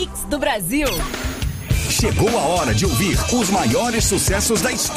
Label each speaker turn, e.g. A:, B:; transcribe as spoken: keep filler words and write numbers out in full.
A: Mix do Brasil.
B: Chegou a hora de ouvir os maiores sucessos da história.